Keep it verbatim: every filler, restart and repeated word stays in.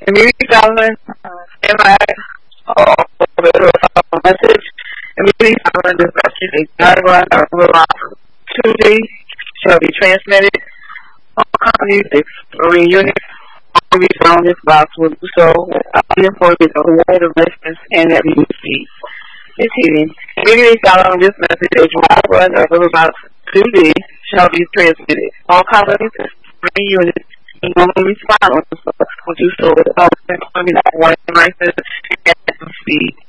Immediately following stand by uh, the message. Immediately following this message, a guideline or rule Tuesday shall be transmitted. All companies, excluding units, all be found this box will do so without the employment of the word of reference and that we receive. Receiving. Immediately following this message, a dry run of about two days shall be transmitted. All companies, excluding units, and normally respond on the box will do so without the employment of one license and speed.